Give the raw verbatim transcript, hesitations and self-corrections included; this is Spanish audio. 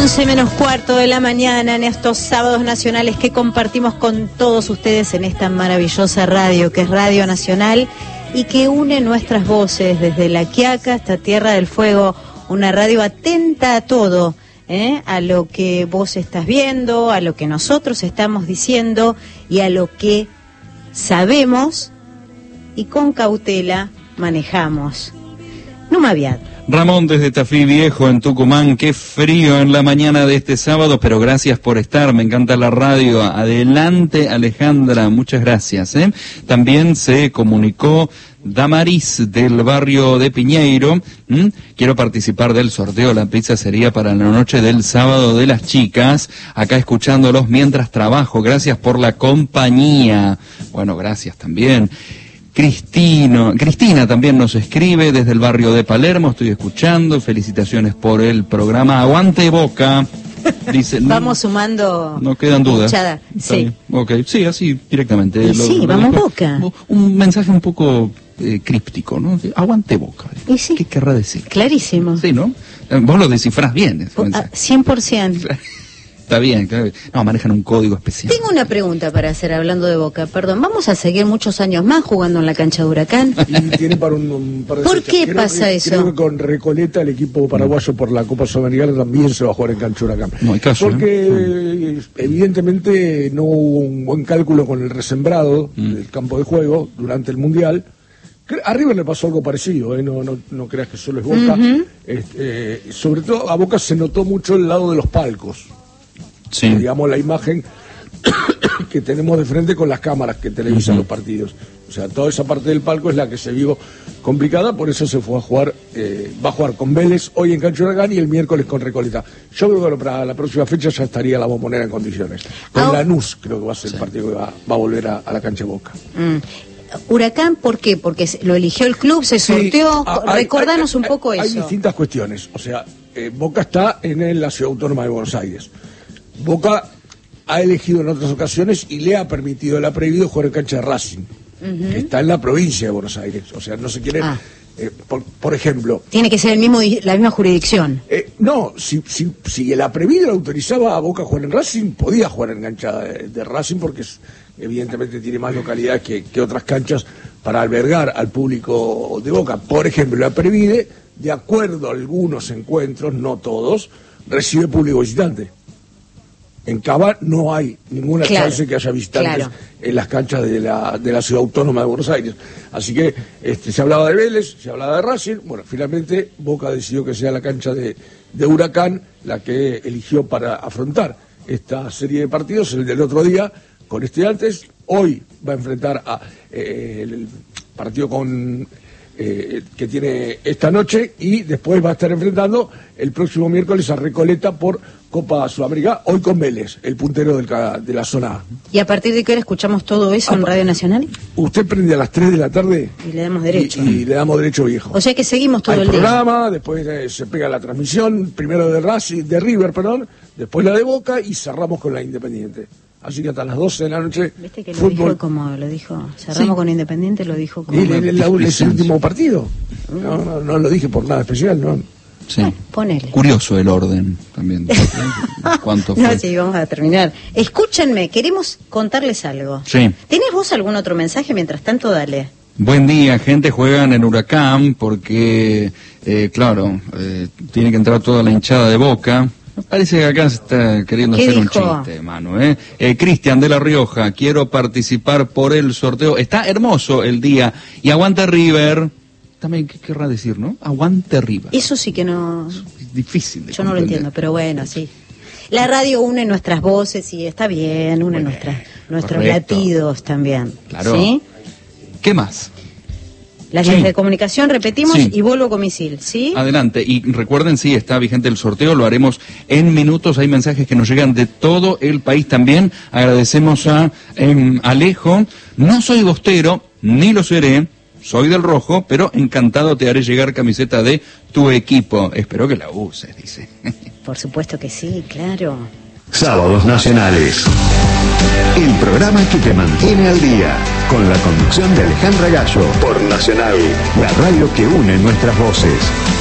once menos cuarto de la mañana en estos sábados nacionales que compartimos con todos ustedes en esta maravillosa radio que es Radio Nacional y que une nuestras voces desde La Quiaca hasta Tierra del Fuego, una radio atenta a todo, ¿eh? A lo que vos estás viendo, a lo que nosotros estamos diciendo y a lo que sabemos y con cautela manejamos. Numa Viat. Ramón desde Tafí Viejo en Tucumán, qué frío en la mañana de este sábado, pero gracias por estar, me encanta la radio. Adelante Alejandra, muchas gracias. ¿eh? También se comunicó Damaris del barrio de Piñeiro. ¿Mm? Quiero participar del sorteo, la pizza sería para la noche del sábado de las chicas, acá escuchándolos mientras trabajo, gracias por la compañía. Bueno, gracias también. Cristino, Cristina también nos escribe desde el barrio de Palermo, estoy escuchando, felicitaciones por el programa Aguante Boca, dice. Vamos no, sumando. No quedan dudas. Sí. Okay. Sí, así directamente. Y lo, sí, lo vamos dejo, Boca. Un mensaje un poco eh, críptico, ¿no? Aguante Boca. ¿Y sí? ¿Qué querrá decir? Clarísimo. Sí, ¿no? Vos lo descifrás bien. Ese mensaje. cien por ciento. Está bien, claro. No, manejan un código especial. Tengo una pregunta para hacer hablando de Boca. Perdón, ¿vamos a seguir muchos años más jugando en la cancha de Huracán? Y tiene para un, un par de ¿Por fechas. qué creo pasa que, eso? Creo que con Recoleta el equipo paraguayo por la Copa Sudamericana también se va a jugar en cancha de Huracán. No hay caso. Porque ¿eh? evidentemente no hubo un buen cálculo con el resembrado mm. del campo de juego durante el Mundial. A River le pasó algo parecido, ¿eh? no, no, no creas que solo es Boca. Uh-huh. este, eh, sobre todo a Boca se notó mucho el lado de los palcos. Sí. Digamos la imagen que tenemos de frente con las cámaras que televisan uh-huh. los partidos. O sea, toda esa parte del palco es la que se vio complicada, por eso se fue a jugar, eh, va a jugar con Vélez hoy en cancha de Huracán y el miércoles con Recoleta. Yo creo que para la próxima fecha ya estaría la Bombonera en condiciones. Con ah, Lanús creo que va a ser sí. el partido que va, va a volver a, a la cancha de Boca. Mm. Huracán, ¿por qué? Porque lo eligió el club, se sorteó. Sí, hay, recordanos hay, un poco hay, eso. Hay distintas cuestiones. O sea, eh, Boca está en la Ciudad Autónoma de Buenos Aires. Boca ha elegido en otras ocasiones y le ha permitido, le ha prohibido jugar en cancha de Racing, uh-huh. que está en la provincia de Buenos Aires. O sea, no se quiere... Ah. Eh, por, por ejemplo... Tiene que ser el mismo la misma jurisdicción. Eh, no, si, si, si el Aprevido autorizaba a Boca a jugar en Racing, podía jugar en cancha de, de Racing porque es, evidentemente tiene más localidad que, que otras canchas para albergar al público de Boca. Por ejemplo, el Aprevide, de acuerdo a algunos encuentros, no todos, recibe público visitante. En Cava no hay ninguna claro, chance que haya visitantes claro. en las canchas de la, de la Ciudad Autónoma de Buenos Aires. Así que este, se hablaba de Vélez, se hablaba de Racing. Bueno, finalmente Boca decidió que sea la cancha de, de Huracán la que eligió para afrontar esta serie de partidos. El del otro día con Estudiantes. Hoy va a enfrentar a, eh, el partido con... Eh, que tiene esta noche y después va a estar enfrentando el próximo miércoles a Recoleta por Copa Sudamericana, hoy con Vélez, el puntero del, de la zona A. ¿Y a partir de qué hora escuchamos todo eso a en Radio Nacional? Usted prende a las tres de la tarde y le damos derecho. Y, y le damos derecho viejo. O sea que seguimos todo Hay el programa, día. Después eh, se pega la transmisión, primero de Racing, de River, perdón, después la de Boca y cerramos con la Independiente. Así que hasta las doce de la noche. ¿Viste que lo fútbol... dijo como lo dijo? Cerramos sí. con Independiente, lo dijo como. Y el, el, el, es el último partido. No, no, no lo dije por nada especial, ¿no? Sí. Ah, ponele. Curioso el orden también. ¿Cuánto fue? No, sí, vamos a terminar. Escúchenme, queremos contarles algo. Sí. ¿Tenés vos algún otro mensaje? Mientras tanto, dale. Buen día, gente, juegan en Huracán porque, eh, claro, eh, tiene que entrar toda la hinchada de Boca. Parece que acá se está queriendo hacer dijo? un chiste, Manu, ¿eh? eh Cristian de La Rioja, quiero participar por el sorteo. Está hermoso el día. Y aguante River. También, ¿qué querrá decir, no? Aguante River. Eso sí que no... Es difícil de Yo comprender. No lo entiendo, pero bueno, sí. La radio une nuestras voces y está bien, une bueno, nuestras, nuestros correcto. latidos también. Claro. ¿Sí? ¿Qué más? Las sí. líneas de comunicación, repetimos, sí. y vuelvo con misil, ¿sí? Adelante, y recuerden, sí, está vigente el sorteo, lo haremos en minutos, hay mensajes que nos llegan de todo el país también, agradecemos a eh, Alejo, no soy bostero, ni lo seré, soy del rojo, pero encantado te haré llegar camiseta de tu equipo, espero que la uses, dice. Por supuesto que sí, claro. Sábados Nacionales. El programa que te mantiene al día, con la conducción de Alejandra Gallo, por Nacional, la radio que une nuestras voces.